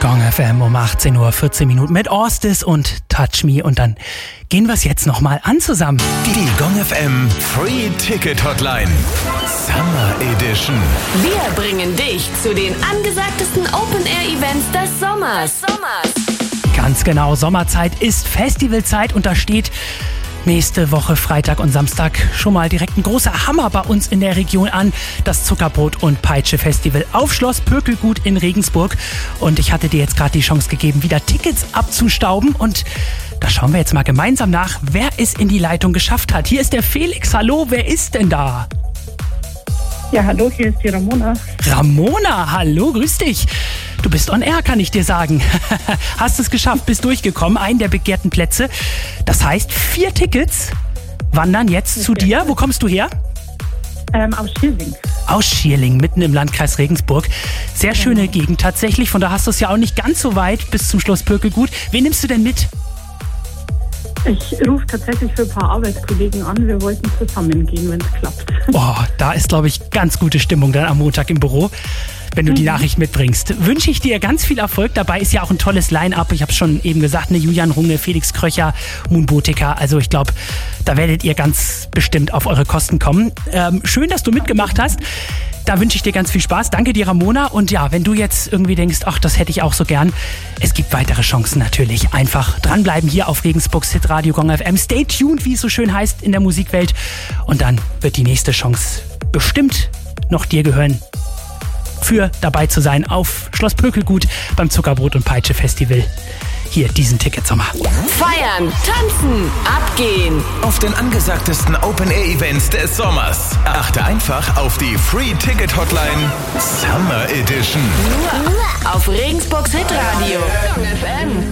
Gong FM um 18 Uhr, 14 Minuten mit Orstis und Touch Me. Und dann gehen wir es jetzt nochmal an zusammen. Die Gong FM Free Ticket Hotline. Summer Edition. Wir bringen dich zu den angesagtesten Open-Air-Events des Sommers. Ganz genau, Sommerzeit ist Festivalzeit und da steht nächste Woche Freitag und Samstag schon mal direkt ein großer Hammer bei uns in der Region an. Das Zuckerbrot und Peitsche Festival auf Schloss Pökelgut in Regensburg. Und ich hatte dir jetzt gerade die Chance gegeben, wieder Tickets abzustauben. Und da schauen wir jetzt mal gemeinsam nach, wer es in die Leitung geschafft hat. Hier ist der Felix. Hallo, wer ist denn da? Ja, hallo, hier ist die Ramona. Ramona, hallo, grüß dich. Du bist on air, kann ich dir sagen. Hast es geschafft, bist durchgekommen, einen der begehrten Plätze. Das heißt, 4 Tickets wandern jetzt zu dir. Wo kommst du her? Aus Schierling. Aus Schierling, mitten im Landkreis Regensburg. Sehr schöne Gegend tatsächlich, von da hast du es ja auch nicht ganz so weit bis zum Schloss Pökelgut. Wen nimmst du denn mit? Ich rufe tatsächlich für ein paar Arbeitskollegen an. Wir wollten zusammen gehen, wenn es klappt. Oh, da ist, glaube ich, ganz gute Stimmung dann am Montag im Büro, wenn du die Nachricht mitbringst. Wünsche ich dir ganz viel Erfolg. Dabei ist ja auch ein tolles Line-Up. Ich habe es schon eben gesagt, Julian Runge, Felix Kröcher, Moonbotica. Also ich glaube, da werdet ihr ganz bestimmt auf eure Kosten kommen. Schön, dass du mitgemacht hast. Da wünsche ich dir ganz viel Spaß. Danke dir, Ramona. Und ja, wenn du jetzt irgendwie denkst, ach, das hätte ich auch so gern. Es gibt weitere Chancen natürlich. Einfach dranbleiben hier auf Regensburgs Hitradio Gong FM. Stay tuned, wie es so schön heißt in der Musikwelt. Und dann wird die nächste Chance bestimmt noch dir gehören, für dabei zu sein auf Schloss Pökelgut beim Zuckerbrot und Peitsche Festival. Hier, diesen Ticketsommer. Feiern, tanzen, abgehen. Auf den angesagtesten Open-Air-Events des Sommers. Achte einfach auf die Free Ticket Hotline Summer Edition. Nur auf Regensburgs Hitradio. Gong FM.